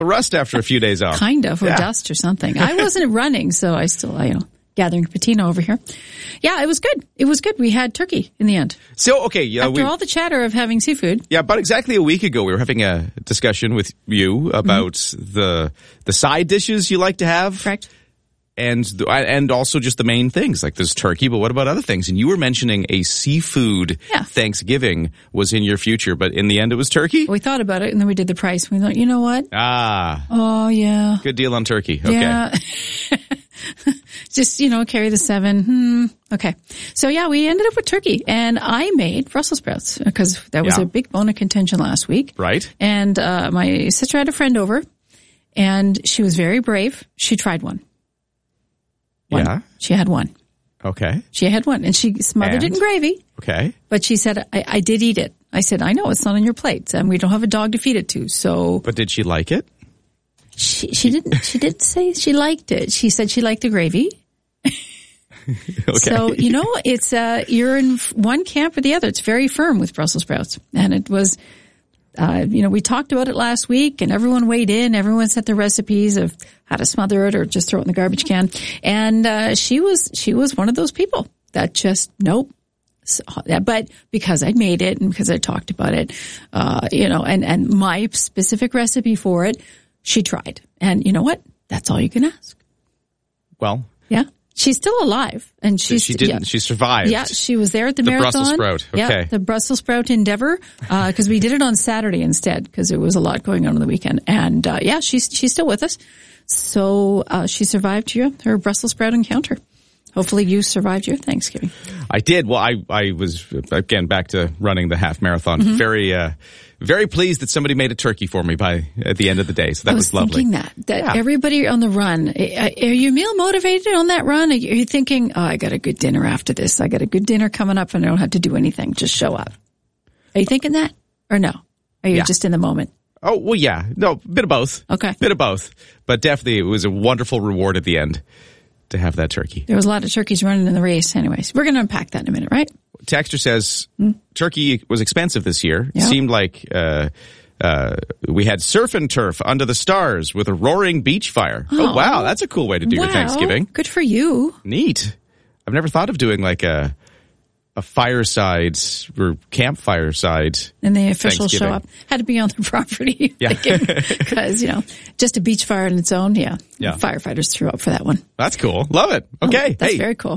rust after a few days off. Kind of, or dust or something. I wasn't running, so I still, gathering patina over here. Yeah, it was good. It was good. We had turkey in the end. So, okay. After all the chatter of having seafood. Yeah, about exactly a week ago, we were having a discussion with you about the side dishes you like to have. Correct. And also just the main things, like there's turkey, but what about other things? And you were mentioning a seafood Thanksgiving was in your future, but in the end it was turkey? We thought about it, and then we did the price. We thought, you know what? Oh, yeah. Good deal on turkey. Okay. Yeah. Just, carry the 7. Okay. So, we ended up with turkey. And I made Brussels sprouts because that was a big bone of contention last week. Right. And my sister had a friend over, and she was very brave. She tried one. Yeah. She had one. Okay. She had one, and she smothered it in gravy. Okay. But she said, I did eat it. I said, I know, it's not on your plate, and we don't have a dog to feed it to, so. But did she like it? She didn't say she liked it. She said she liked the gravy. Okay. So, it's, you're in one camp or the other. It's very firm with Brussels sprouts. And it was, we talked about it last week, and everyone weighed in. Everyone sent their recipes of how to smother it or just throw it in the garbage can. And she was one of those people that just, nope. So, but because I made it and because I talked about it, and my specific recipe for it, she tried. And you know what? That's all you can ask. Well. Yeah. She's still alive, and she survived. Yeah, she was there at the marathon. Brussels sprout. Okay. Yeah, the Brussels sprout endeavor, because we did it on Saturday instead, because there was a lot going on the weekend. And, she's still with us. So, she survived her Brussels sprout encounter. Hopefully you survived your Thanksgiving. I did. Well, I was, again, back to running the half marathon. Mm-hmm. Very pleased that somebody made a turkey for me at the end of the day. So that was lovely. I was thinking that everybody on the run, are you meal motivated on that run? Are you thinking, I got a good dinner after this. I got a good dinner coming up and I don't have to do anything. Just show up. Are you thinking that or no? Are you just in the moment? Oh, well, yeah. No, a bit of both. Okay. Bit of both. But definitely it was a wonderful reward at the end to have that turkey. There was a lot of turkeys running in the race anyways. We're going to unpack that in a minute, right? Texter says turkey was expensive this year. Yep. It seemed like we had surf and turf under the stars with a roaring beach fire. Oh, wow. That's a cool way to do your Thanksgiving. Good for you. Neat. I've never thought of doing like a fireside or campfire side. And the officials show up. Had to be on the property. Yeah. Because, just a beach fire on its own. Yeah. Firefighters threw up for that one. That's cool. Love it. Okay. That's very cool.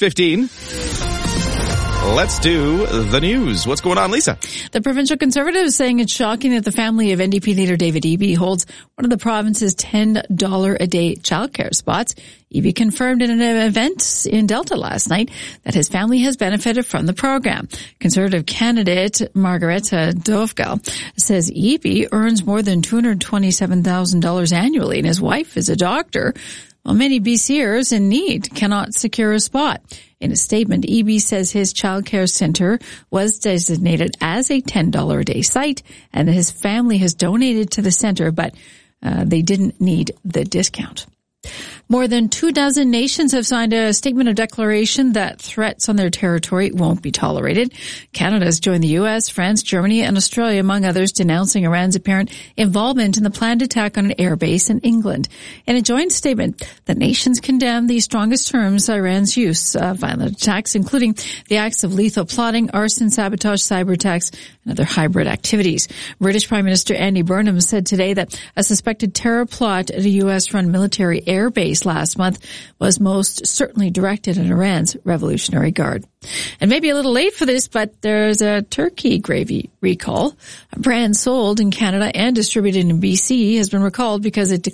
6:15. Let's do the news. What's going on, Lisa? The provincial Conservative is saying it's shocking that the family of NDP leader David Eby holds one of the province's $10 a day childcare spots. Eby confirmed in an event in Delta last night that his family has benefited from the program. Conservative candidate Margareta Dovgal says Eby earns more than $227,000 annually, and his wife is a doctor. While many BCers in need cannot secure a spot. In a statement, Eby says his childcare center was designated as a $10 a day site and that his family has donated to the center, but they didn't need the discount. More than 24 nations have signed a statement of declaration that threats on their territory won't be tolerated. Canada has joined the U.S., France, Germany, and Australia, among others, denouncing Iran's apparent involvement in the planned attack on an airbase in England. In a joint statement, the nations condemn the strongest terms Iran's use of violent attacks, including the acts of lethal plotting, arson, sabotage, cyber attacks, and other hybrid activities. British Prime Minister Andy Burnham said today that a suspected terror plot at a U.S.-run military airbase last month was most certainly directed at Iran's Revolutionary Guard. And maybe a little late for this, but there's a turkey gravy recall. A brand sold in Canada and distributed in BC has been recalled because it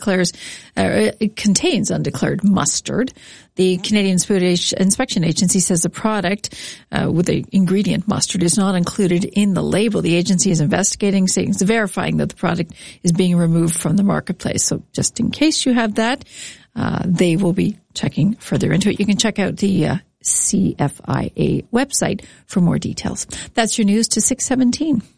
contains undeclared mustard. The Canadian Food Inspection Agency says the product with the ingredient mustard is not included in the label. The agency is investigating, verifying that the product is being removed from the marketplace. So just in case you have that, they will be checking further into it. You can check out the CFIA website for more details. That's your news to 6:17.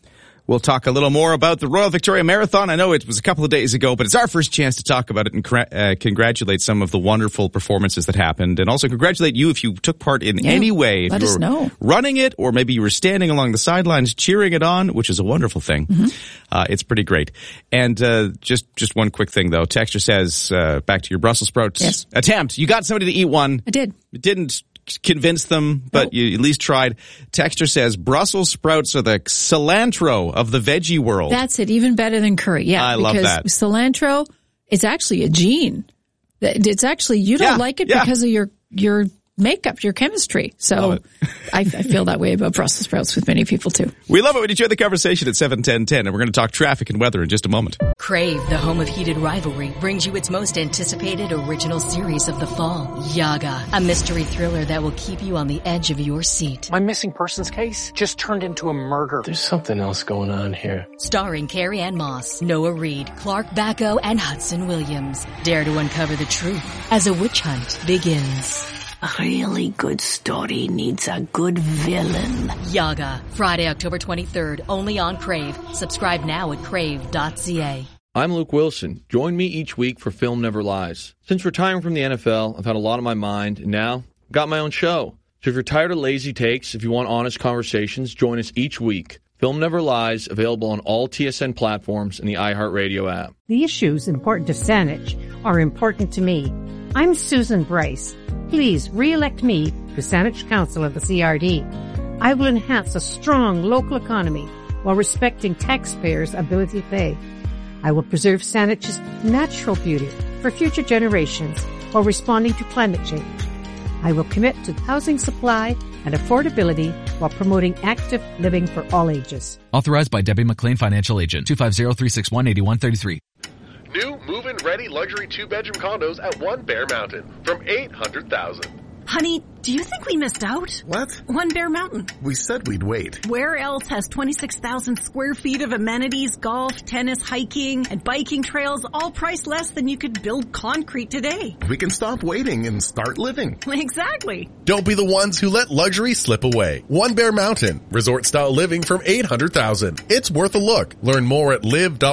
We'll talk a little more about the Royal Victoria Marathon. I know it was a couple of days ago, but it's our first chance to talk about it and congratulate some of the wonderful performances that happened. And also congratulate you if you took part in any way. Let us know. Running it, or maybe you were standing along the sidelines cheering it on, which is a wonderful thing. Mm-hmm. It's pretty great. And just one quick thing, though. Texter says, back to your Brussels sprouts attempt. You got somebody to eat one. I did. It didn't convince them, but you at least tried. Texter says Brussels sprouts are the cilantro of the veggie world. That's it. Even better than curry. Yeah, I love that. Cilantro is actually a gene. It's actually, you don't like it because of your makeup, your chemistry. So I feel that way about Brussels sprouts with many people too. We love it when you join the conversation at 7:10:10, and we're going to talk traffic and weather in just a moment. Crave, the home of heated rivalry, brings you its most anticipated original series of the fall, Yaga, a mystery thriller that will keep you on the edge of your seat. My missing persons case just turned into a murder. There's something else going on here. Starring Carrie Ann Moss, Noah Reid, Clark Bacco, and Hudson Williams. Dare to uncover the truth as a witch hunt begins. A really good story needs a good villain. Yaga, Friday, October 23rd, only on Crave. Subscribe now at crave.ca. I'm Luke Wilson. Join me each week for Film Never Lies. Since retiring from the NFL, I've had a lot on my mind, and now I've got my own show. So if you're tired of lazy takes, if you want honest conversations, join us each week. Film Never Lies, available on all TSN platforms and the iHeartRadio app. The issues important to Saanich are important to me. I'm Susan Bryce. Please re-elect me to Saanich Council of the CRD. I will enhance a strong local economy while respecting taxpayers' ability to pay. I will preserve Saanich's natural beauty for future generations while responding to climate change. I will commit to housing supply and affordability while promoting active living for all ages. Authorized by Debbie McLean, Financial Agent, 250-361-8133. New move-in ready luxury 2-bedroom condos at One Bear Mountain from $800,000. Honey, do you think we missed out? What? One Bear Mountain. We said we'd wait. Where else has 26,000 square feet of amenities, golf, tennis, hiking, and biking trails, all priced less than you could build concrete today? We can stop waiting and start living. Exactly. Don't be the ones who let luxury slip away. One Bear Mountain. Resort-style living from $800,000. It's worth a look. Learn more at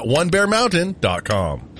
live.onebearmountain.com.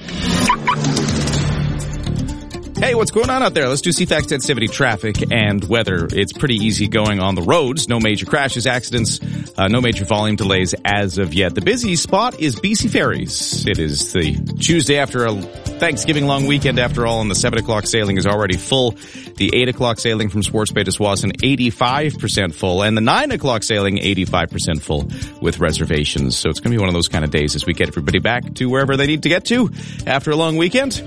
Hey, what's going on out there? Let's do CFAX 1070 traffic and weather. It's pretty easy going on the roads. No major crashes, accidents, no major volume delays as of yet. The busy spot is BC Ferries. It is the Tuesday after a Thanksgiving long weekend after all, and the 7 o'clock sailing is already full. The 8 o'clock sailing from Swartz Bay to Swassen, 85% full, and the 9 o'clock sailing, 85% full with reservations. So it's going to be one of those kind of days as we get everybody back to wherever they need to get to after a long weekend.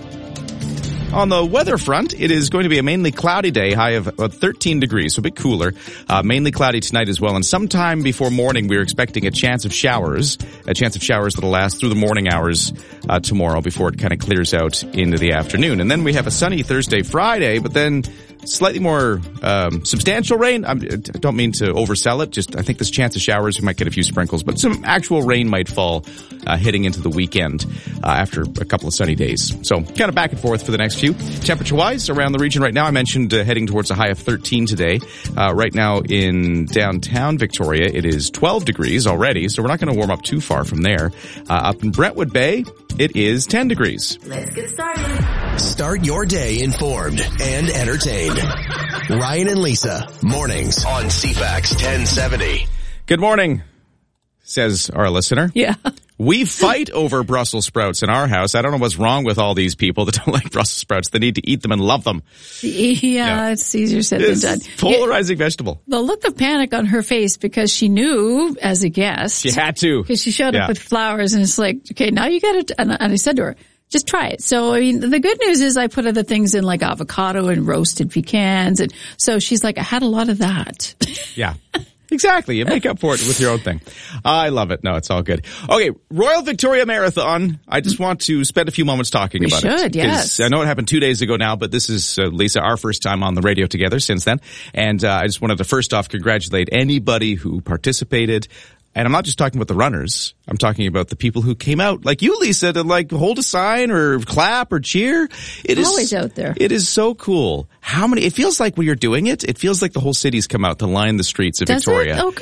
On the weather front, it is going to be a mainly cloudy day, high of 13 degrees, so a bit cooler. Mainly cloudy tonight as well, and sometime before morning we're expecting a chance of showers that'll last through the morning hours tomorrow before it kind of clears out into the afternoon. And then we have a sunny Thursday, Friday, but then slightly more substantial rain. I don't mean to oversell it, just I think this chance of showers, we might get a few sprinkles, but some actual rain might fall heading into the weekend after a couple of sunny days. So kind of back and forth for the next few. Temperature-wise, around the region right now, I mentioned heading towards a high of 13 today. Right now in downtown Victoria, it is 12 degrees already, so we're not going to warm up too far from there. Up in Brentwood Bay, it is 10 degrees. Let's get started. Start your day informed and entertained. Ryan and Lisa, mornings on CFAX 1070. Good morning, says our listener. Yeah. We fight over Brussels sprouts in our house. I don't know what's wrong with all these people that don't like Brussels sprouts. They need to eat them and love them. Yeah. It's easier said than done. Polarizing vegetable. The look of panic on her face because she knew as a guest. She had to. Because she showed up with flowers and it's like, okay, now you got it. And I said to her, just try it. So, I mean, the good news is I put other things in like avocado and roasted pecans. And so she's like, I had a lot of that. Yeah. Exactly. You make up for it with your own thing. I love it. No, it's all good. Okay, Royal Victoria Marathon. I just want to spend a few moments talking about it. We should, yes. I know it happened 2 days ago now, but this is, Lisa, our first time on the radio together since then. And I just wanted to first off congratulate anybody who participated. And I'm not just talking about the runners. I'm talking about the people who came out, like you, Lisa, to like hold a sign or clap or cheer. It is always out there. It is so cool. How many? It feels like when you're doing it, it feels like the whole city's come out to line the streets of Victoria. It? Oh, good.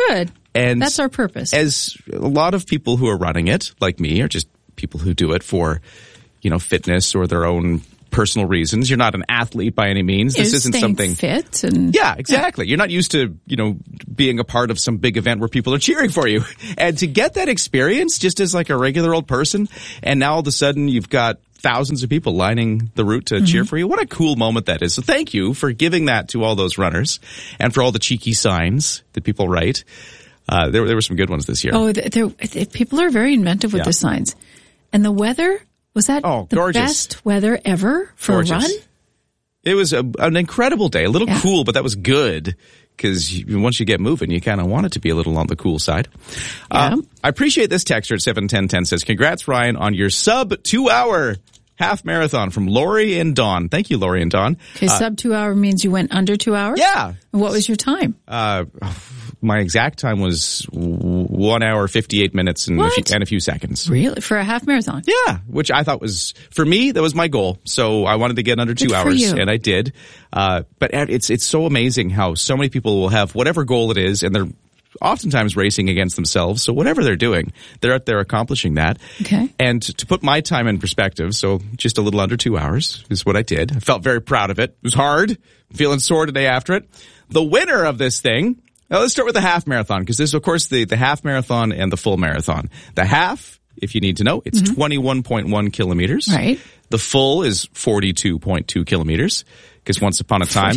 And that's our purpose. As a lot of people who are running it, like me, are just people who do it for, fitness or their own personal reasons. You're not an athlete by any means. This isn't something fit and yeah, exactly. You're not used to, being a part of some big event where people are cheering for you. And to get that experience just as like a regular old person, and now all of a sudden you've got thousands of people lining the route to cheer for you. What a cool moment that is. So thank you for giving that to all those runners and for all the cheeky signs that people write. There were some good ones this year. Oh, people are very inventive with the signs. And the weather, was that the gorgeous. Best weather ever for a run? It was an incredible day. A little cool, but that was good because once you get moving, you kind of want it to be a little on the cool side. I appreciate this texter at 71010 says, congrats, Ryan, on your sub 2-hour half marathon from Lori and Dawn. Thank you, Lori and Dawn. Okay, sub 2 hour means you went under 2 hours? Yeah. And what was your time? My exact time was 1 hour, 58 minutes and a few seconds. Really? For a half marathon? Yeah, which I thought was, for me, that was my goal. So I wanted to get under 2 hours, and I did. But it's so amazing how so many people will have whatever goal it is, and they're oftentimes racing against themselves. So whatever they're doing, they're out there accomplishing that. Okay. And to put my time in perspective, so just a little under 2 hours is what I did. I felt very proud of it. It was hard. I'm feeling sore today after it. The winner of this thing, now let's start with the half marathon, because there's, of course, the half marathon and the full marathon. The half, if you need to know, it's 21.1 kilometers. Right. The full is 42.2 kilometers. Because once upon a time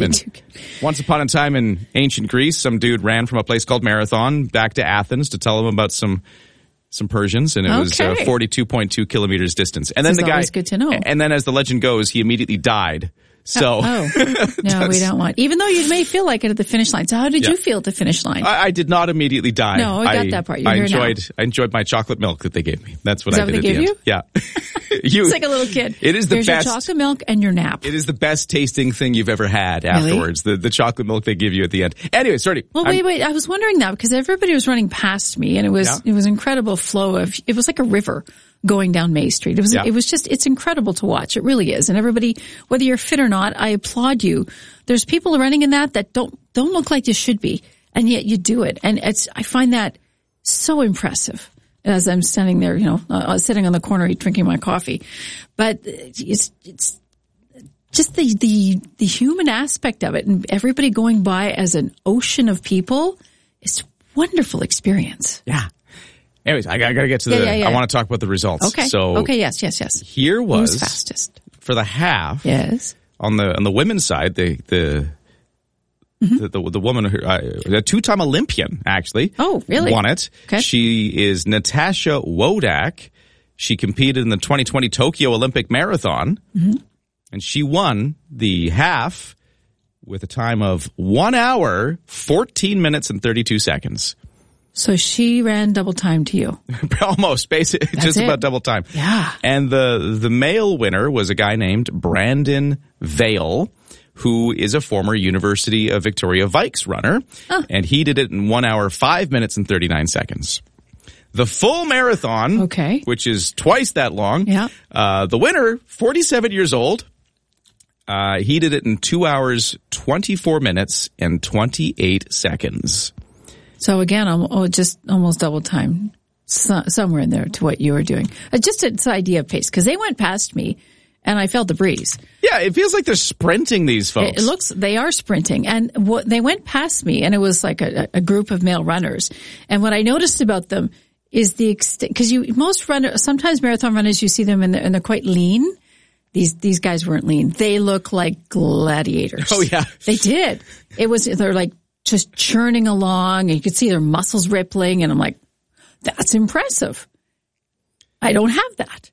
in ancient Greece, some dude ran from a place called Marathon back to Athens to tell him about some Persians, and it was 42.2 kilometers distance. And then the guy, good to know. And then as the legend goes, he immediately died. So no, we don't want. Even though you may feel like it at the finish line. So how did you feel at the finish line? I did not immediately die. No, I got that part. I enjoyed my chocolate milk that they gave me. That's what Is I that did what they at the gave end. You? Yeah. It's like a little kid. It is the Here's best. Your chocolate milk and your nap. It is the best tasting thing you've ever had afterwards. The chocolate milk they give you at the end. Anyway, sorry. Well, wait. I was wondering that because everybody was running past me, and it was incredible flow of. It was like a river going down May Street. It was just, it's incredible to watch. It really is. And everybody, whether you're fit or not, I applaud you. There's people running in that don't look like you should be. And yet you do it. And I find that so impressive as I'm standing there, sitting on the corner drinking my coffee. But it's just the human aspect of it and everybody going by as an ocean of people. It's a wonderful experience. Yeah. Anyways, I gotta get to I want to talk about the results. Okay. Yes. Here was Who's fastest for the half. Yes. On the women's side, the woman who a two-time Olympian actually. Oh, really? Won it. Okay. She is Natasha Wodak. She competed in the 2020 Tokyo Olympic Marathon, and she won the half with a time of 1 hour, 14 minutes, and 32 seconds. So she ran double time to you. Almost, basically, just about double time. Yeah. And the male winner was a guy named Brandon Vale, who is a former University of Victoria Vikes runner. Oh. And he did it in 1 hour, 5 minutes, and 39 seconds. The full marathon, which is twice that long, the winner, 47 years old, he did it in 2 hours, 24 minutes, and 28 seconds. So again, just almost double time, somewhere in there to what you were doing. Just this idea of pace, because they went past me, and I felt the breeze. Yeah, it feels like they're sprinting, these folks. It looks, they are sprinting, and they went past me, and it was like a group of male runners. And what I noticed about them is the extent, because sometimes marathon runners, you see them and they're quite lean. These guys weren't lean. They look like gladiators. Oh yeah, they did. They're like just churning along, and you could see their muscles rippling, and I'm like, that's impressive. I don't have that.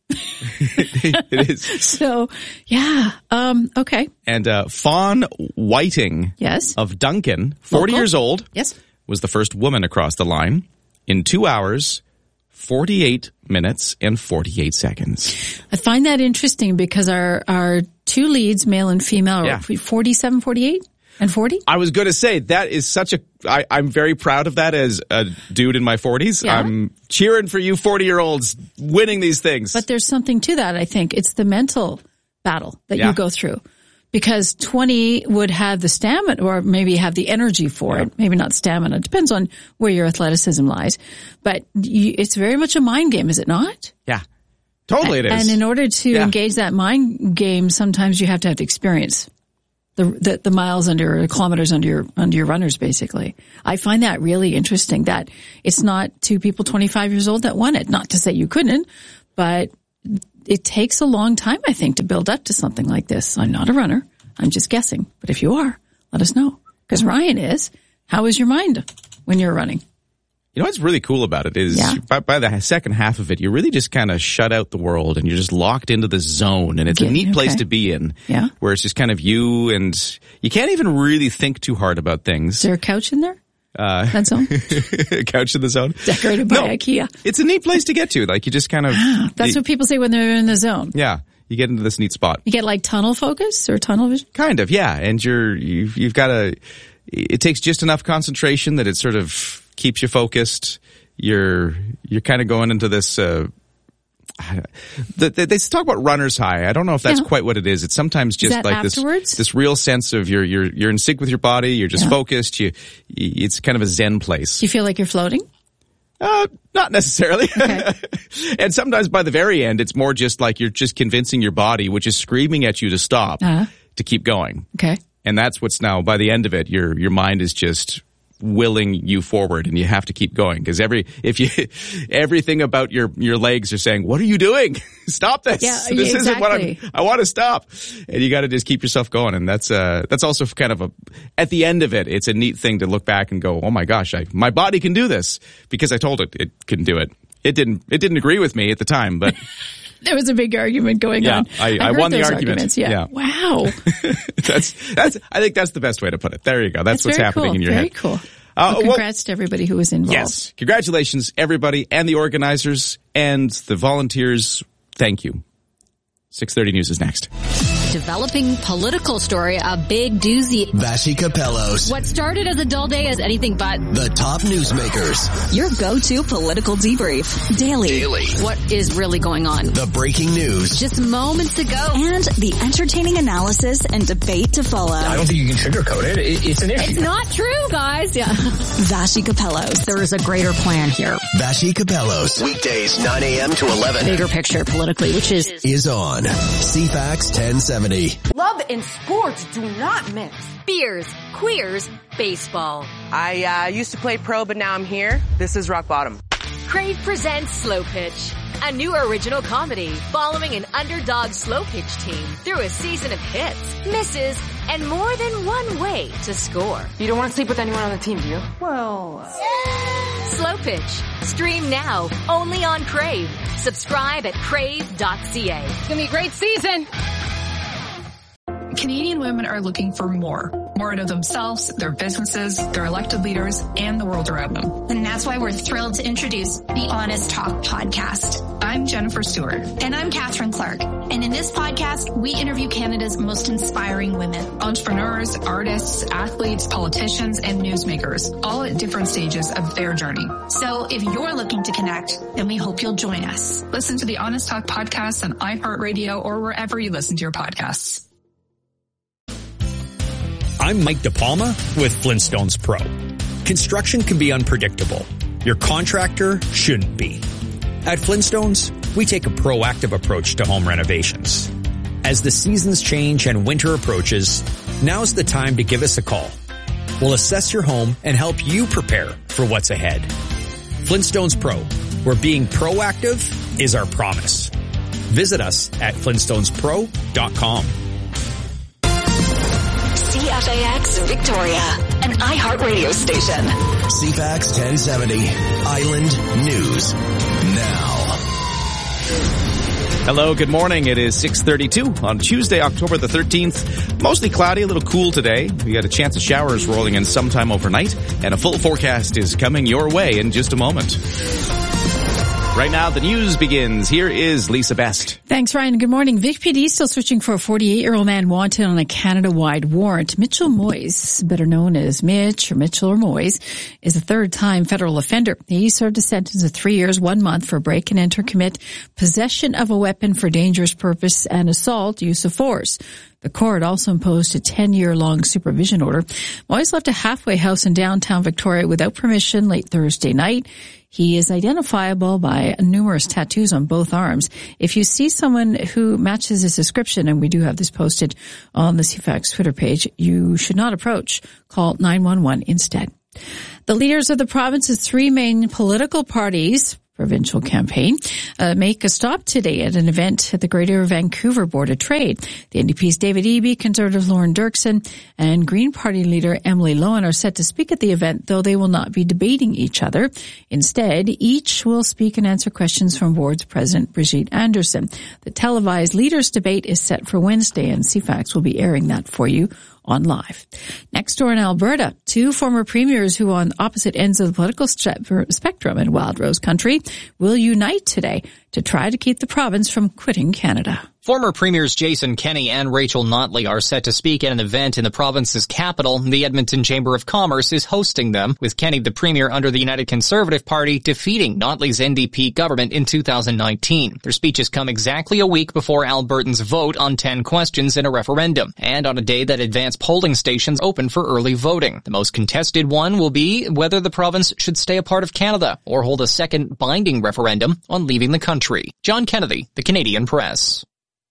It is. So, yeah. Okay. And Fawn Whiting of Duncan, 40 years old, was the first woman across the line in 2 hours, 48 minutes, and 48 seconds. I find that interesting because our two leads, male and female, are 47, 48? And 40? I was going to say, that is I'm very proud of that as a dude in my 40s. Yeah. I'm cheering for you 40-year-olds winning these things. But there's something to that, I think. It's the mental battle that you go through because 20 would have the stamina or maybe have the energy for it. Maybe not stamina. It depends on where your athleticism lies. But it's very much a mind game, is it not? Yeah. Totally it is. And in order to engage that mind game, sometimes you have to have the experience. The miles under, kilometers under your runners, basically. I find that really interesting that it's not two people 25 years old that won it. Not to say you couldn't, but it takes a long time, I think, to build up to something like this. I'm not a runner. I'm just guessing. But if you are, let us know. Because Ryan is. How is your mind when you're running? You know what's really cool about it is by the second half of it, you really just kind of shut out the world and you're just locked into the zone. And it's a neat place to be in. Yeah. Where it's just kind of you and you can't even really think too hard about things. Is there a couch in there? That zone? A couch in the zone? Decorated by IKEA. It's a neat place to get to. Like you just kind of... That's what people say when they're in the zone. Yeah. You get into this neat spot. You get like tunnel focus or tunnel vision? Kind of, yeah. And you've got it takes just enough concentration that it sort of keeps you focused. You're kind of going into this, they talk about runner's high. I don't know if that's quite what it is. It's sometimes just like this real sense of you're in sync with your body. You're just focused. It's kind of a Zen place. You feel like you're floating? Not necessarily. Okay. And sometimes by the very end, it's more just like you're just convincing your body, which is screaming at you to stop, to keep going. Okay. And that's what's now, by the end of it, your mind is just willing you forward and you have to keep going because everything about your legs are saying, what are you doing? Stop this. Yeah, this isn't what I want to stop. And you got to just keep yourself going. And that's also kind of at the end of it, it's a neat thing to look back and go, oh my gosh, my body can do this because I told it couldn't do it. It didn't agree with me at the time, but there was a big argument going on. I won the argument. Yeah. Wow. I think that's the best way to put it. There you go. That's what's happening in your head. Very cool. Congrats to everybody who was involved. Yes. Congratulations, everybody, and the organizers and the volunteers. Thank you. 6:30 News is next. Developing political story, a big doozy. Vassy Capellos. What started as a dull day is anything but the top newsmakers. Your go-to political debrief. Daily. What is really going on? The breaking news. Just moments ago. And the entertaining analysis and debate to follow. I don't think you can sugarcoat it. It's an issue. It's not true, guys. Yeah. Vassy Capellos. There is a greater plan here. Vassy Capellos. Weekdays 9 a.m. to 11. Bigger picture politically, which is on CFAX 1070. Love and sports do not mix. Beers, queers, baseball. I used to play pro, but now I'm here. This is rock bottom. Crave presents Slow Pitch, a new original comedy following an underdog slow pitch team through a season of hits, misses, and more than one way to score. You don't want to sleep with anyone on the team, do you? Well... Slow Pitch. Stream now, only on Crave. Subscribe at crave.ca. It's going to be a great season. Canadian women are looking for more out of themselves, their businesses, their elected leaders, and the world around them. And that's why we're thrilled to introduce the Honest Talk podcast. I'm Jennifer Stewart. And I'm Catherine Clark. And in this podcast, we interview Canada's most inspiring women. Entrepreneurs, artists, athletes, politicians, and newsmakers, all at different stages of their journey. So if you're looking to connect, then we hope you'll join us. Listen to the Honest Talk podcast on iHeartRadio or wherever you listen to your podcasts. I'm Mike DePalma with Flintstones Pro. Construction can be unpredictable. Your contractor shouldn't be. At Flintstones, we take a proactive approach to home renovations. As the seasons change and winter approaches, now's the time to give us a call. We'll assess your home and help you prepare for what's ahead. Flintstones Pro, where being proactive is our promise. Visit us at flintstonespro.com. CFAX Victoria, an iHeartRadio station. CFAX 1070, Island News Now. Hello, good morning. It is 6:32 on Tuesday, October the 13th. Mostly cloudy, a little cool today. We got a chance of showers rolling in sometime overnight, and a full forecast is coming your way in just a moment. Right now, the news begins. Here is Lisa Best. Thanks, Ryan. Good morning. Vic PD is still searching for a 48-year-old man wanted on a Canada-wide warrant. Mitchell Moyes, better known as Mitch or Mitchell or Moyes, is a third-time federal offender. He served a sentence of 3 years, 1 month for break and enter, commit possession of a weapon for dangerous purpose and assault, use of force. The court also imposed a 10-year-long supervision order. Moyes left a halfway house in downtown Victoria without permission late Thursday night. He is identifiable by numerous tattoos on both arms. If you see someone who matches his description, and we do have this posted on the CFAX Twitter page, you should not approach. Call 911 instead. The leaders of the province's three main political parties provincial campaign make a stop today at an event at the Greater Vancouver Board of Trade. The NDP's David Eby, Conservative Lauren Dirksen, and Green Party leader Emily Lohan are set to speak at the event, though they will not be debating each other. Instead, each will speak and answer questions from Board's President Brigitte Anderson. The televised leaders debate is set for Wednesday, and CFAX will be airing that for you on live. Next door in Alberta, two former premiers who are on opposite ends of the political spectrum in Wildrose country will unite today to try to keep the province from quitting Canada. Former Premiers Jason Kenney and Rachel Notley are set to speak at an event in the province's capital. The Edmonton Chamber of Commerce is hosting them, with Kenney, the Premier under the United Conservative Party, defeating Notley's NDP government in 2019. Their speeches come exactly a week before Albertans vote on 10 questions in a referendum, and on a day that advanced polling stations open for early voting. The most contested one will be whether the province should stay a part of Canada or hold a second binding referendum on leaving the country. John Kennedy, The Canadian Press.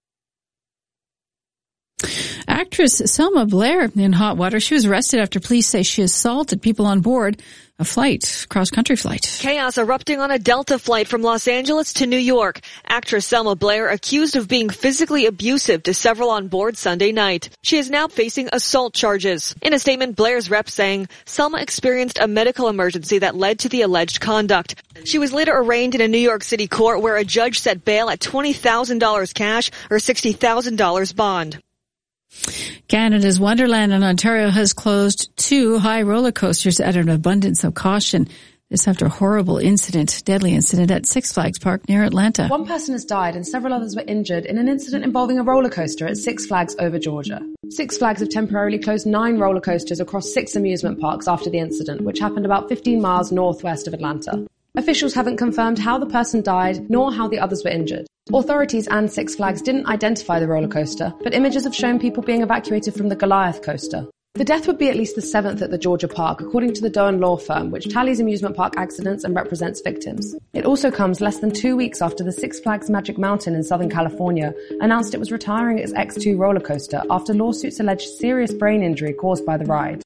Actress Selma Blair in hot water. She was arrested after police say she assaulted people on board a flight, cross-country flight. Chaos erupting on a Delta flight from Los Angeles to New York. Actress Selma Blair accused of being physically abusive to several on board Sunday night. She is now facing assault charges. In a statement, Blair's rep saying Selma experienced a medical emergency that led to the alleged conduct. She was later arraigned in a New York City court where a judge set bail at $20,000 cash or $60,000 bond. Canada's Wonderland in Ontario has closed 2 high roller coasters out of an abundance of caution. This after a horrible incident, deadly incident at Six Flags Park near Atlanta. 1 person has died and several others were injured in an incident involving a roller coaster at Six Flags over Georgia. Six Flags have temporarily closed 9 roller coasters across 6 amusement parks after the incident, which happened about 15 miles northwest of Atlanta. Officials haven't confirmed how the person died nor how the others were injured. Authorities and Six Flags didn't identify the roller coaster, but images have shown people being evacuated from the Goliath coaster. The death would be at least the 7th at the Georgia park, according to the Doan law firm, which tallies amusement park accidents and represents victims. It also comes less than 2 weeks after the Six Flags Magic Mountain in Southern California announced it was retiring its X2 roller coaster after lawsuits alleged serious brain injury caused by the ride.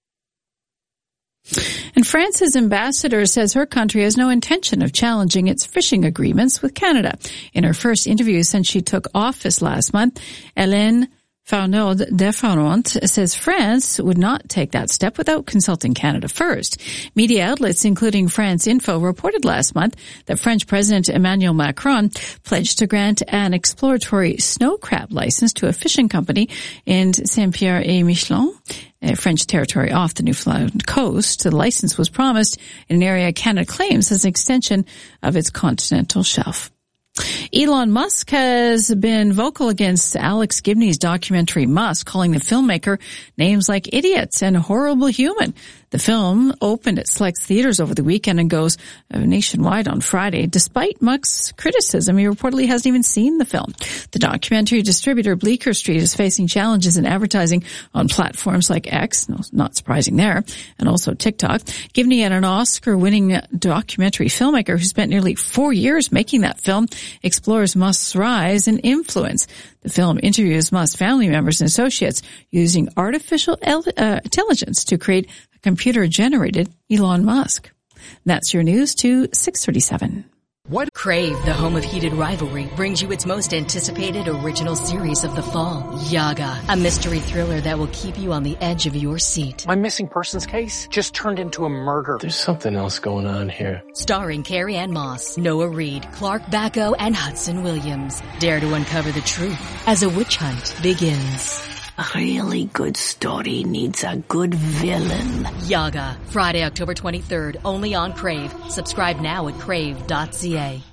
And France's ambassador says her country has no intention of challenging its fishing agreements with Canada. In her first interview since she took office last month, Hélène Farnaud-Defaront says France would not take that step without consulting Canada first. Media outlets, including France Info, reported last month that French President Emmanuel Macron pledged to grant an exploratory snow crab license to a fishing company in Saint-Pierre-et-Miquelon, a French territory off the Newfoundland coast. The license was promised in an area Canada claims as an extension of its continental shelf. Elon Musk has been vocal against Alex Gibney's documentary Musk, calling the filmmaker names like idiots and horrible human. The film opened at select theaters over the weekend and goes nationwide on Friday. Despite Musk's criticism, he reportedly hasn't even seen the film. The documentary distributor Bleecker Street is facing challenges in advertising on platforms like X, no, not surprising there, and also TikTok. Gibney, an Oscar-winning documentary filmmaker who spent nearly 4 years making that film, explores Musk's rise and influence. The film interviews Musk's family members and associates using artificial intelligence to create a computer-generated Elon Musk. That's your news to 6:37. What? Crave, the home of heated rivalry, brings you its most anticipated original series of the fall, Yaga, a mystery thriller that will keep you on the edge of your seat. My missing persons case just turned into a murder. There's something else going on here. Starring Carrie-Anne Moss, Noah Reid, Clark Bacco, and Hudson Williams. Dare to uncover the truth as a witch hunt begins. A really good story needs a good villain. Yaga, Friday, October 23rd, only on Crave. Subscribe now at crave.ca.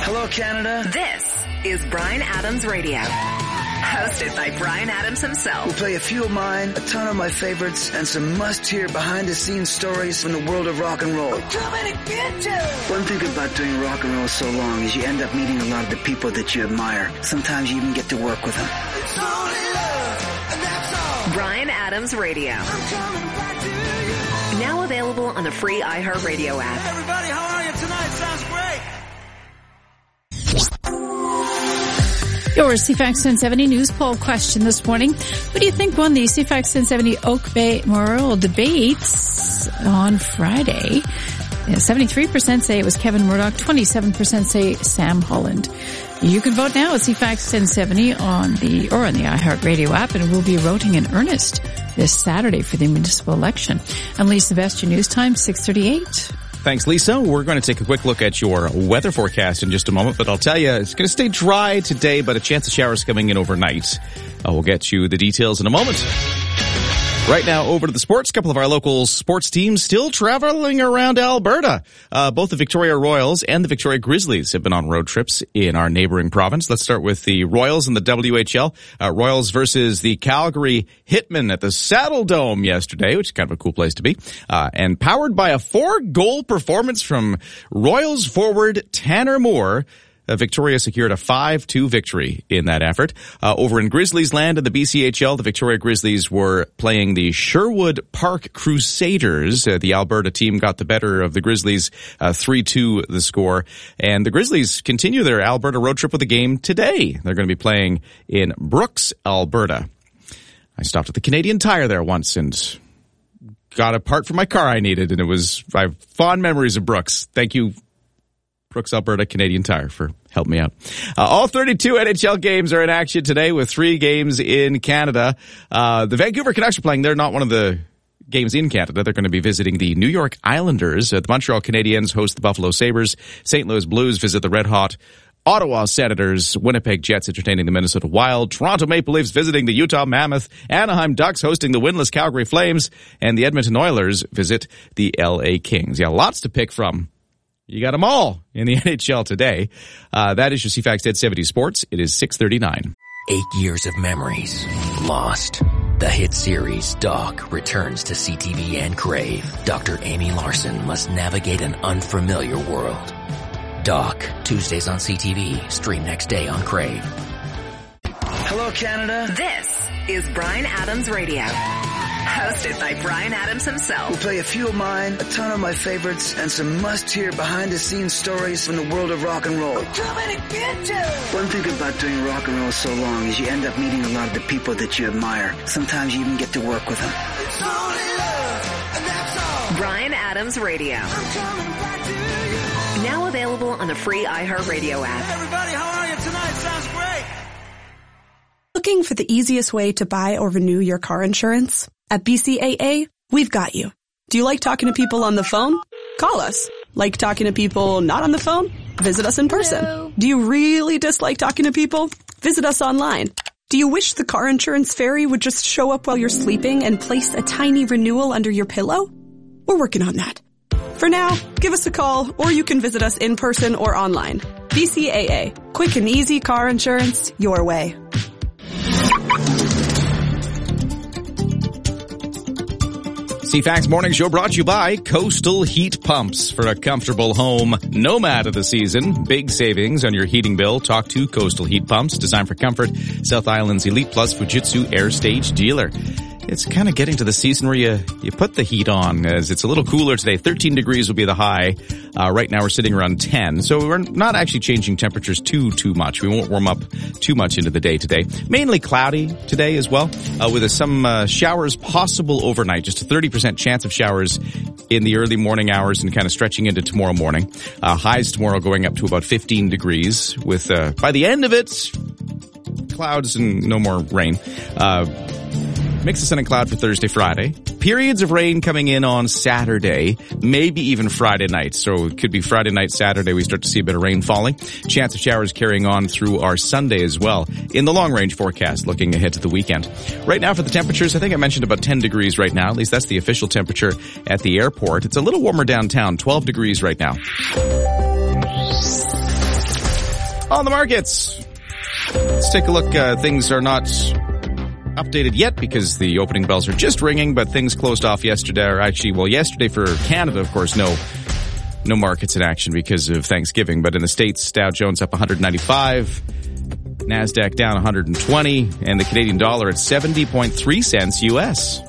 Hello, Canada. This is Bryan Adams Radio, hosted by Bryan Adams himself. We'll play a few of mine, a ton of my favorites, and some must-hear behind-the-scenes stories from the world of rock and roll. We're coming to get you! One thing about doing rock and roll so long is you end up meeting a lot of the people that you admire. Sometimes you even get to work with them. It's only love, and that's all. Bryan Adams Radio. I'm coming back to you. Now available on the free iHeartRadio app. Hey everybody, how are you tonight? Sounds great. Your CFAX 1070 news poll question this morning. Who do you think won the CFAX 1070 Oak Bay Mayoral debates on Friday? 73% say it was Kevin Murdoch. 27% say Sam Holland. You can vote now at CFAX 1070 on the iHeartRadio app, and we'll be voting in earnest this Saturday for the municipal election. And Lisa Vest, your news time, 6:38. Thanks, Lisa. We're going to take a quick look at your weather forecast in just a moment, but I'll tell you, it's going to stay dry today, but a chance of showers coming in overnight. We'll get you the details in a moment. Right now, over to the sports. A couple of our local sports teams still traveling around Alberta. Both the Victoria Royals and the Victoria Grizzlies have been on road trips in our neighboring province. Let's start with the Royals in the WHL. Royals versus the Calgary Hitmen at the Saddle Dome yesterday, which is kind of a cool place to be. And powered by a 4-goal performance from Royals forward Tanner Moore, Victoria secured a 5-2 victory in that effort. Over in Grizzlies land in the BCHL, the Victoria Grizzlies were playing the Sherwood Park Crusaders. The Alberta team got the better of the Grizzlies, 3-2 the score. And the Grizzlies continue their Alberta road trip with a game today. They're going to be playing in Brooks, Alberta. I stopped at the Canadian Tire there once and got a part for my car I needed, and I have fond memories of Brooks. Thank you, Brooks, Alberta, Canadian Tire, for helping me out. All 32 NHL games are in action today with 3 games in Canada. The Vancouver Canucks are playing. They're not one of the games in Canada. They're going to be visiting the New York Islanders. The Montreal Canadiens host the Buffalo Sabres. St. Louis Blues visit the Red Hot Ottawa Senators. Winnipeg Jets entertaining the Minnesota Wild. Toronto Maple Leafs visiting the Utah Mammoth. Anaheim Ducks hosting the winless Calgary Flames. And the Edmonton Oilers visit the LA Kings. Yeah, lots to pick from. You got them all in the NHL today. That is your CFAX 1070 Sports. It is 6:39. 8 years of memories lost. The hit series Doc returns to CTV and Crave. Dr. Amy Larson must navigate an unfamiliar world. Doc, Tuesdays on CTV. Stream next day on Crave. Hello, Canada. This is Bryan Adams Radio, hosted by Bryan Adams himself. We'll play a few of mine, a ton of my favorites, and some must-hear behind-the-scenes stories from the world of rock and roll. We're coming to get you! One thing about doing rock and roll so long is you end up meeting a lot of the people that you admire. Sometimes you even get to work with them. It's only love, and that's all. Bryan Adams Radio. I'm coming back to you. Now available on the free iHeartRadio app. Hey everybody, how are you tonight? Sounds great. Looking for the easiest way to buy or renew your car insurance? At BCAA, we've got you. Do you like talking to people on the phone? Call us. Like talking to people not on the phone? Visit us in person. Hello. Do you really dislike talking to people? Visit us online. Do you wish the car insurance fairy would just show up while you're sleeping and place a tiny renewal under your pillow? We're working on that. For now, give us a call, or you can visit us in person or online. BCAA. Quick and easy car insurance your way. CFAX Morning Show brought to you by Coastal Heat Pumps. For a comfortable home, nomad of the season. Big savings on your heating bill. Talk to Coastal Heat Pumps, designed for comfort. South Island's Elite Plus Fujitsu Air Stage dealer. It's kind of getting to the season where you put the heat on, as it's a little cooler today. 13 degrees will be the high. Right now we're sitting around 10. So we're not actually changing temperatures too much. We won't warm up too much into the day today. Mainly cloudy today as well, with some showers possible overnight. Just a 30% chance of showers in the early morning hours and kind of stretching into tomorrow morning. Highs tomorrow going up to about 15 degrees with, by the end of it, clouds and no more rain. Mix of sun and cloud for Thursday, Friday. Periods of rain coming in on Saturday, maybe even Friday night. So it could be Friday night, Saturday, we start to see a bit of rain falling. Chance of showers carrying on through our Sunday as well in the long range forecast looking ahead to the weekend. Right now for the temperatures, I think I mentioned about 10 degrees right now. At least that's the official temperature at the airport. It's a little warmer downtown, 12 degrees right now. On the markets. Let's take a look. Things are not updated yet because the opening bells are just ringing, but things closed off yesterday. Or actually, well, yesterday for Canada, of course, no markets in action because of Thanksgiving. But in the States, Dow Jones up 195, NASDAQ down 120, and the Canadian dollar at 70.3 cents U.S.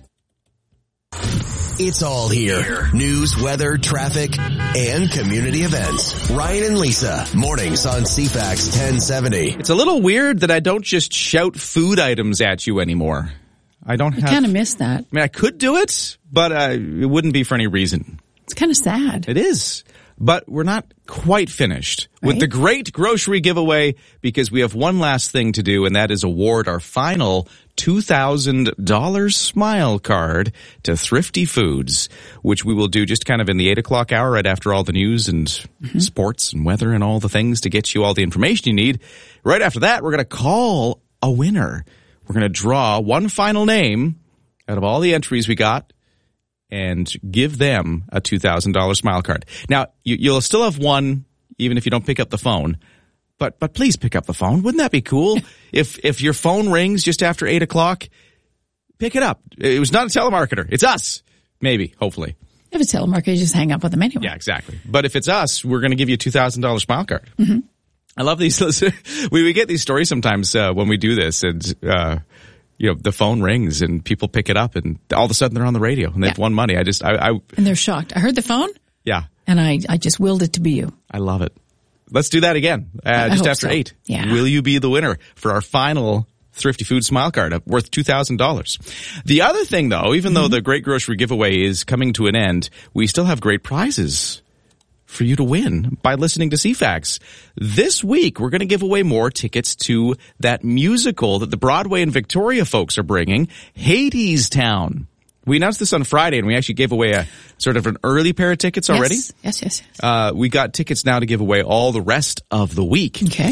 It's all here. News, weather, traffic, and community events. Ryan and Lisa, mornings on CFAX 1070. It's a little weird that I don't just shout food items at you anymore. I kind of miss that. I mean, I could do it, but it wouldn't be for any reason. It's kind of sad. It is. But we're not quite finished with the great grocery giveaway because we have one last thing to do, and that is award our final $2,000 smile card to Thrifty Foods, which we will do just kind of in the 8 o'clock hour right after all the news and sports and weather and all the things to get you all the information you need. Right after that, we're going to call a winner. We're going to draw one final name out of all the entries we got and give them a $2,000 smile card. Now, you'll still have one, even if you don't pick up the phone. But please pick up the phone. Wouldn't that be cool? If your phone rings just after 8 o'clock, pick it up. It was not a telemarketer. It's us. Maybe, hopefully. If it's a telemarketer, you just hang up with them anyway. Yeah, exactly. But if it's us, we're going to give you a $2,000 smile card. Mm-hmm. I love these. We get these stories sometimes when we do this, and the phone rings and people pick it up, and all of a sudden they're on the radio and they've won money. And they're shocked. I heard the phone. Yeah. And I just willed it to be you. I love it. Let's do that again, just after 8. Yeah. Will you be the winner for our final Thrifty Food smile card worth $2,000? The other thing, though, even though the Great Grocery Giveaway is coming to an end, we still have great prizes for you to win by listening to CFAX. This week, we're going to give away more tickets to that musical that the Broadway and Victoria folks are bringing, Hadestown. We announced this on Friday, and we actually gave away a sort of an early pair of tickets already. Yes. We got tickets now to give away all the rest of the week. Okay.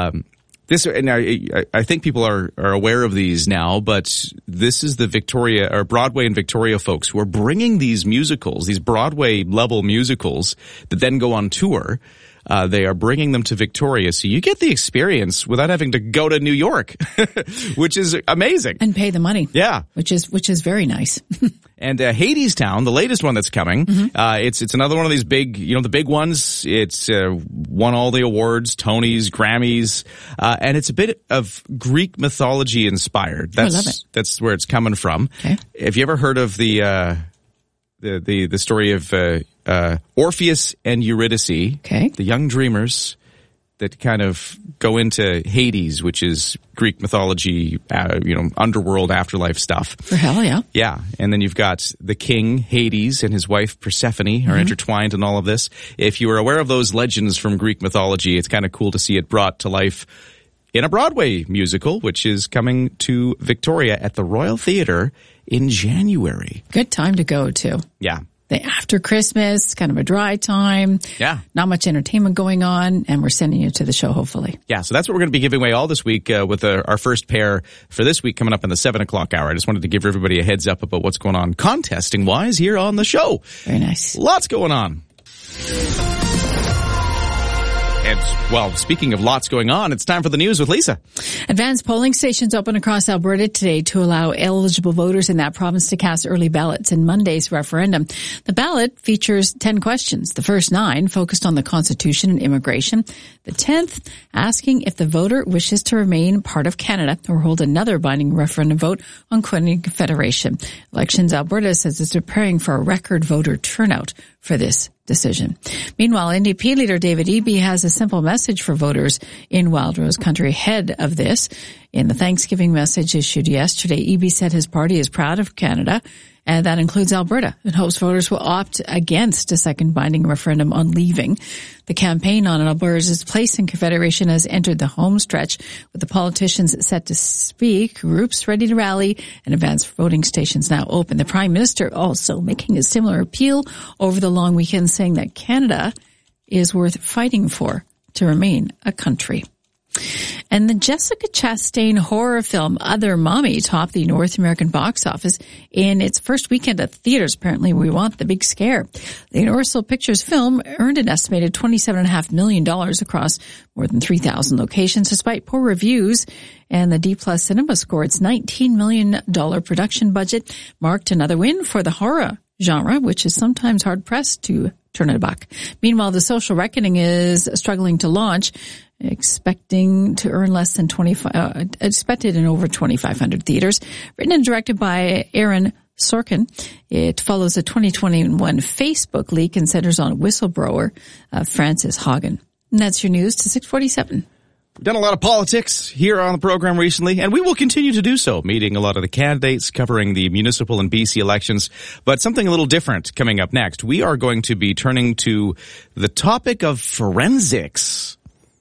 I think people are aware of these now, but this is the Broadway and Victoria folks who are bringing these musicals, these Broadway level musicals that then go on tour. They are bringing them to Victoria, so you get the experience without having to go to New York, which is amazing. And pay the money. Yeah. Which is very nice. And Hadestown, the latest one that's coming, it's another one of these big, the big ones. It's won all the awards, Tonys, Grammys, and it's a bit of Greek mythology inspired. I love it. That's where it's coming from. Okay. Have you ever heard of the story of Orpheus and Eurydice, the young dreamers that kind of go into Hades, which is Greek mythology, underworld, afterlife stuff. For hell, yeah. Yeah, and then you've got the king, Hades, and his wife, Persephone, are intertwined in all of this. If you are aware of those legends from Greek mythology, it's kind of cool to see it brought to life in a Broadway musical, which is coming to Victoria at the Royal Theatre in January. Good time to go, too. Yeah. After Christmas, kind of a dry time. Yeah. Not much entertainment going on, and we're sending you to the show, hopefully. Yeah, so that's what we're going to be giving away all this week with our first pair for this week coming up in the 7 o'clock hour. I just wanted to give everybody a heads up about what's going on contesting-wise here on the show. Very nice. Lots going on. And, well, speaking of lots going on, it's time for the news with Lisa. Advanced polling stations open across Alberta today to allow eligible voters in that province to cast early ballots in Monday's referendum. The ballot features 10 questions. The first 9 focused on the Constitution and immigration. The 10th asking if the voter wishes to remain part of Canada or hold another binding referendum vote on quitting Confederation. Elections Alberta says it's preparing for a record voter turnout for this decision. Meanwhile, NDP leader David Eby has a simple message for voters in Wildrose Country ahead of this. In the Thanksgiving message issued yesterday, Eby said his party is proud of Canada, and that includes Alberta, and hopes voters will opt against a second binding referendum on leaving. The campaign on Alberta's place in Confederation has entered the home stretch, with the politicians set to speak, groups ready to rally, and advanced voting stations now open. The Prime Minister also making a similar appeal over the long weekend, saying that Canada is worth fighting for to remain a country. And the Jessica Chastain horror film Other Mommy topped the North American box office in its first weekend at theaters. Apparently, we want the big scare. The Universal Pictures film earned an estimated $27.5 million across more than 3,000 locations, despite poor reviews. And the D+ Cinema score, its $19 million production budget, marked another win for the horror genre, which is sometimes hard-pressed to turn it a buck. Meanwhile, The Social Reckoning is struggling to launch, expecting to earn less than expected in over 2,500 theaters. Written and directed by Aaron Sorkin, it follows a 2021 Facebook leak and centers on whistleblower Frances Haugen. And that's your news to 647. We've done a lot of politics here on the program recently, and we will continue to do so, meeting a lot of the candidates, covering the municipal and BC elections. But something a little different coming up next. We are going to be turning to the topic of forensics.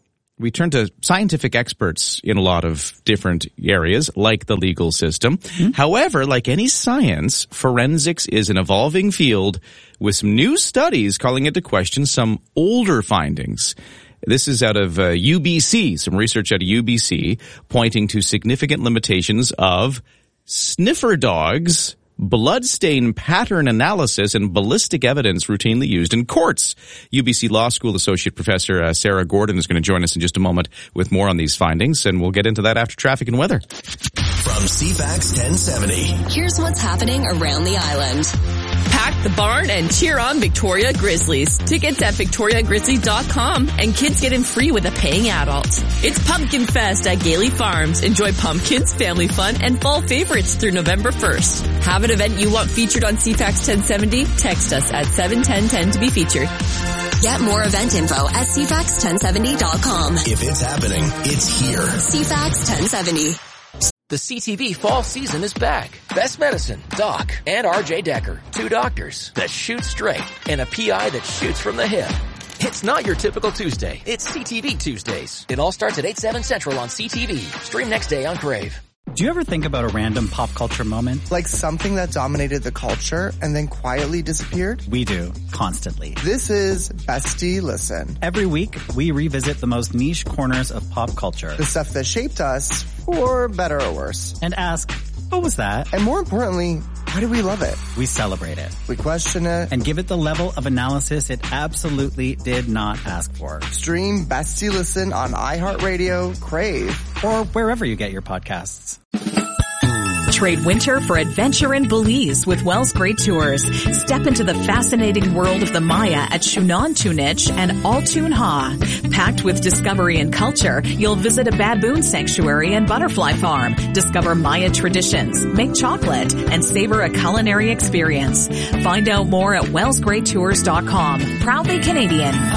We turn to scientific experts in a lot of different areas, like the legal system. Mm-hmm. However, like any science, forensics is an evolving field with some new studies calling into question some older findings. This is out of UBC, some research out of UBC, pointing to significant limitations of sniffer dogs, bloodstain pattern analysis, and ballistic evidence routinely used in courts. UBC Law School Associate Professor Sarah Gordon is going to join us in just a moment with more on these findings, and we'll get into that after traffic and weather. From CFAX 1070. Here's what's happening around the island. Pack the barn and cheer on Victoria Grizzlies. Tickets at victoriagrizzlies.com, and kids get in free with a paying adult. It's Pumpkin Fest at Gailey Farms. Enjoy pumpkins, family fun, and fall favorites through November 1st. Have an event you want featured on CFAX 1070? Text us at 71010 to be featured. Get more event info at CFAX1070.com. If it's happening, it's here. CFAX 1070. The CTV fall season is back. Best Medicine, Doc, and RJ Decker. Two doctors that shoot straight and a PI that shoots from the hip. It's not your typical Tuesday. It's CTV Tuesdays. It all starts at 8/7 Central on CTV. Stream next day on Crave. Do you ever think about a random pop culture moment? Like something that dominated the culture and then quietly disappeared? We do, constantly. This is Bestie Listen. Every week, we revisit the most niche corners of pop culture. The stuff that shaped us, for better or worse. And ask, what was that? And more importantly, why do we love it? We celebrate it. We question it. And give it the level of analysis it absolutely did not ask for. Stream Bestie Listen on iHeartRadio, Crave, or wherever you get your podcasts. Trade winter for adventure in Belize with Wells Great Tours. Step into the fascinating world of the Maya at Shunan Tunich and Altun Ha. Packed with discovery and culture, you'll visit a baboon sanctuary and butterfly farm, discover Maya traditions, make chocolate, and savor a culinary experience. Find out more at wellsgreattours.com. Proudly Canadian.